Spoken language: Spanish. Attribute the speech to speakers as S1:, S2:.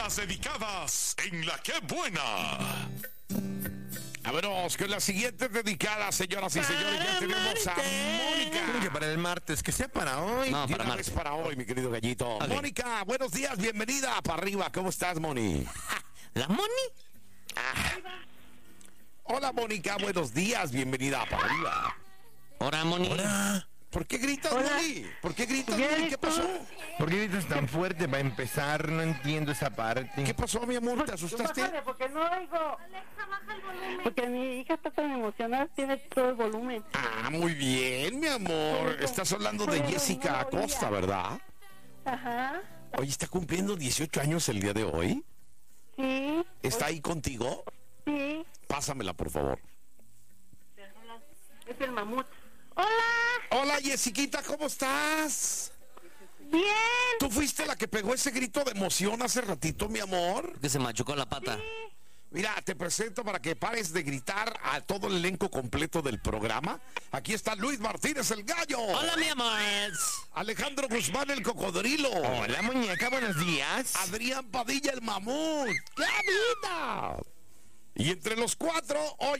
S1: Las dedicadas en La Qué Buena.
S2: Vámonos con las siguientes dedicadas, señoras y señores. Ya tenemos a Mónica.
S3: Creo que para el martes, que sea para hoy.
S2: No, para martes. Para hoy, mi querido gallito.
S3: Okay.
S2: Mónica, buenos días, bienvenida para arriba. ¿Cómo estás, Moni?
S3: ¿La Moni?
S2: Hola, Mónica, buenos días, bienvenida para arriba.
S3: Hola, Moni. Hola.
S2: ¿Por qué gritas, Moni? ¿Por qué gritas,
S4: Bien,
S2: Moni? ¿Qué pasó?
S3: ¿Por qué gritas tan fuerte para empezar? No entiendo esa parte.
S2: ¿Qué pasó, mi amor? ¿Te asustaste?
S4: Bájale, porque no oigo. Alexa, baja el volumen. Porque mi hija está tan emocionada, tiene todo el volumen.
S2: Ah, muy bien, mi amor. Estás hablando de
S4: Bueno,
S2: Jessica
S4: no oía.
S2: Acosta, ¿verdad?
S4: Ajá,
S2: Oye, ¿está cumpliendo 18 años el día de hoy?
S4: sí,
S2: ¿Está ahí contigo?
S4: sí.
S2: Pásamela, por favor.
S4: Es el mamut. Hola,
S2: Hola, Jessiquita, ¿cómo estás?
S4: bien.
S2: ¿Tú fuiste la que pegó ese grito de emoción hace ratito, mi amor?
S3: Que se machucó la pata.
S2: Mira, te presento para que pares de gritar a todo el elenco completo del programa. Aquí está Luis Martínez, el gallo.
S3: Hola, mi amor.
S2: Alejandro Guzmán, el cocodrilo.
S3: Hola, muñeca, buenos días.
S2: Adrián Padilla, el mamut. ¡Qué vida! Y entre los cuatro, hoy